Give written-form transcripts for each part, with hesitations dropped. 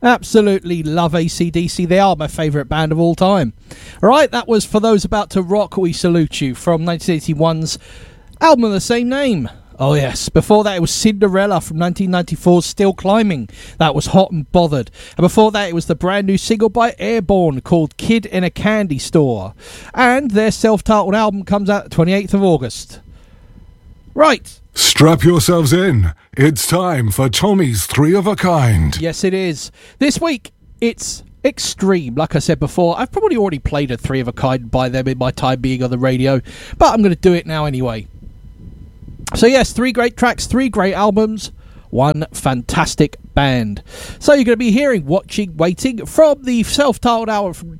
Absolutely love AC/DC. They are my favourite band of all time. All right, that was For Those About to Rock, We Salute You, from 1981's album of the same name. Oh yes, before that it was Cinderella from 1994's Still Climbing. That was Hot and Bothered. And before that it was the brand new single by Airborne called Kid in a Candy Store. And their self-titled album comes out the 28th of August. Right. Strap yourselves in. It's time for Tommy's Three of a Kind. Yes, it is. This week, it's Extreme. Like I said before, I've probably already played a Three of a Kind by them in my time being on the radio, but I'm going to do it now anyway. So yes, 3 great tracks, 3 great albums, 1 fantastic band. So you're going to be hearing Watching, Waiting from the self-titled album from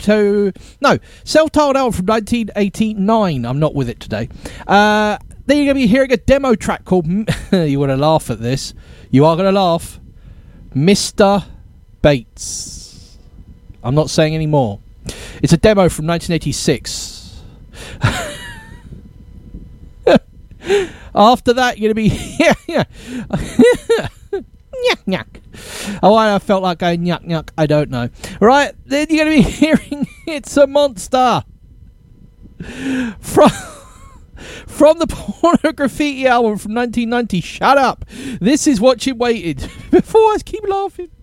1989. I'm not with it today. Then you're going to be hearing a demo track called... You're going to laugh at this. You are going to laugh. Mr. Bates. I'm not saying any more. It's a demo from 1986. After that, you're going to be... Nyuk, nyuk. Oh, why I felt like going nyuk, nyuk, I don't know. Right, then you're going to be hearing It's a Monster. From the Porno Graffiti album from 1990. Shut up. This is Watching Waited. Before I keep laughing.